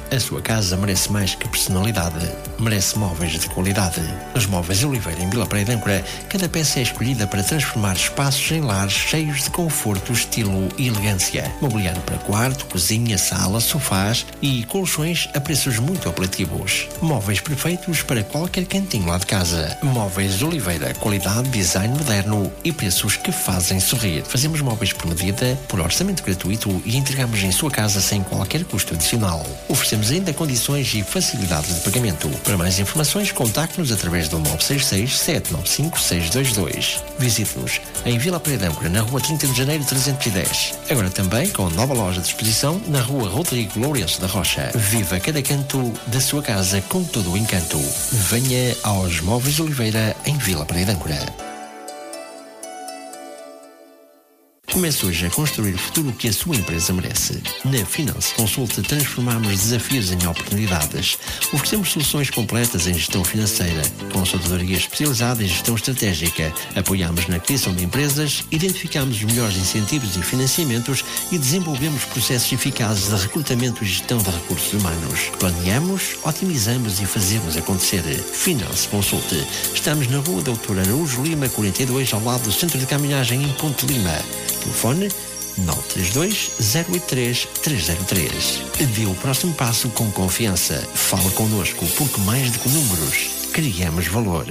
A sua casa merece mais que personalidade, merece móveis de qualidade. Nos Móveis Oliveira, em Vila Praia de Âncora, cada peça é escolhida para transformar espaços em lares cheios de conforto, estilo e elegância. Mobiliário para quarto, cozinha, sala, sofás e colchões a preços muito apelativos. Móveis perfeitos para qualquer cantinho lá de casa. Móveis Oliveira, qualidade, design moderno e preços que fazem sorrir. Fazemos móveis por medida, por orçamento gratuito e entregamos em sua casa sem qualquer custo adicional. Oferecemos ainda condições e facilidades de pagamento. Para mais informações, contacte-nos através do 966-795-622. Visite-nos em Vila Praia de Âncora, na rua 30 de Janeiro 310. Agora também com nova loja de exposição na rua Rodrigo Lourenço da Rocha. Viva cada canto da sua casa com todo o encanto. Venha aos Móveis Oliveira em Vila Praia de Âncora. Comece hoje a construir o futuro que a sua empresa merece. Na Finance Consult transformamos desafios em oportunidades. Oferecemos soluções completas em gestão financeira, consultoria especializada em gestão estratégica. Apoiamos na criação de empresas, identificamos os melhores incentivos e financiamentos e desenvolvemos processos eficazes de recrutamento e gestão de recursos humanos. Planeamos, otimizamos e fazemos acontecer. Finance Consult. Estamos na Rua Doutora Araújo Lima, 42, ao lado do Centro de Caminhagem em Ponte Lima. Telefone 932-083-303. Dê o próximo passo com confiança. Fale connosco, porque mais do que números, criamos valor.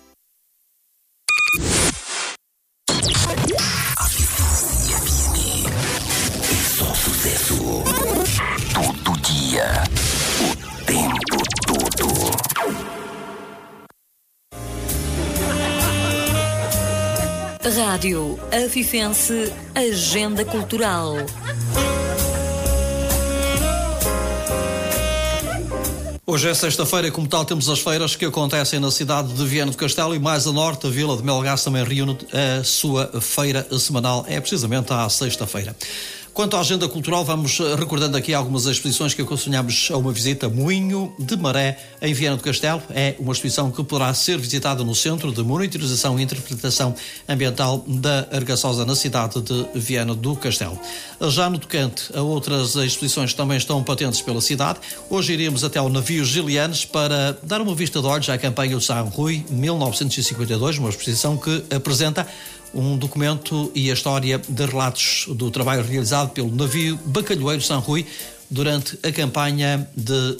É só sucesso. Todo dia. O tempo todo. Rádio Afifense Agenda Cultural. Hoje é sexta-feira e, como tal, temos as feiras que acontecem na cidade de Viana do Castelo e mais a norte, a Vila de Melgaço também reúne a sua feira semanal, é precisamente à sexta-feira. Quanto à agenda cultural, vamos recordando aqui algumas exposições que aconselhamos a uma visita. Moinho de Maré, em Viana do Castelo, é uma exposição que poderá ser visitada no Centro de Monitorização e Interpretação Ambiental da Argaçosa, na cidade de Viana do Castelo. Já no tocante a outras exposições que também estão patentes pela cidade, hoje iremos até ao navio Gilianes para dar uma vista de olhos à campanha do San Rui 1952, uma exposição que apresenta um documento e a história de relatos do trabalho realizado pelo navio Bacalhoeiro San Rui durante a campanha de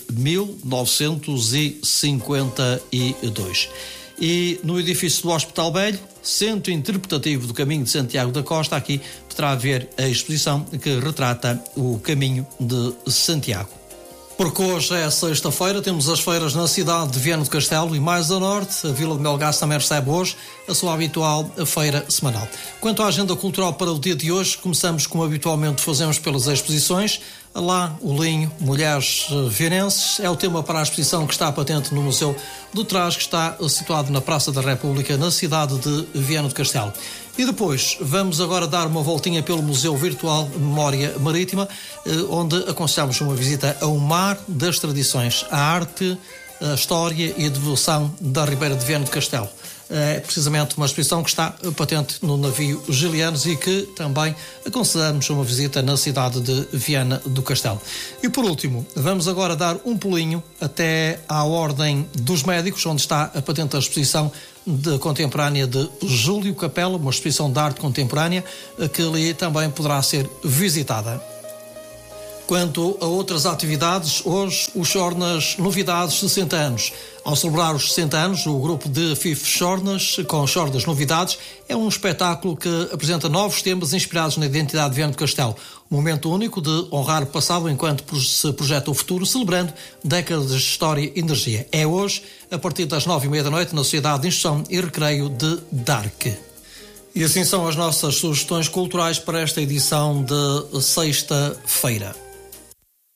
1952. E no edifício do Hospital Velho, Centro Interpretativo do Caminho de Santiago da Costa, aqui poderá haver a exposição que retrata o Caminho de Santiago. Porque hoje é sexta-feira, temos as feiras na cidade de Viana do Castelo e mais a norte, a Vila de Melgaço também recebe hoje a sua habitual feira semanal. Quanto à agenda cultural para o dia de hoje, começamos como habitualmente fazemos pelas exposições. Lá, o Linho, Mulheres Vienenses, é o tema para a exposição que está patente no Museu do Trás, que está situado na Praça da República, na cidade de Viana do Castelo. E depois, vamos agora dar uma voltinha pelo Museu Virtual Memória Marítima, onde aconselhamos uma visita ao Mar das Tradições, a arte, a história e a devoção da Ribeira de Viana do Castelo. É precisamente uma exposição que está patente no navio Gilianes e que também aconselhamos uma visita na cidade de Viana do Castelo. E por último, vamos agora dar um pulinho até à Ordem dos Médicos, onde está a patente a exposição contemporânea de Júlio Capela, uma exposição de arte contemporânea que ali também poderá ser visitada. Quanto a outras atividades, hoje o Chornas Novidades 60 anos. Ao celebrar os 60 anos, o grupo de FIF Chornas, com Chornas Novidades, é um espetáculo que apresenta novos temas inspirados na identidade de Viana do Castelo. Um momento único de honrar o passado enquanto se projeta o futuro, celebrando décadas de história e energia. É hoje, a partir das 9h30 da noite, na Sociedade de Instrução e Recreio de Dark. E assim são as nossas sugestões culturais para esta edição de sexta-feira.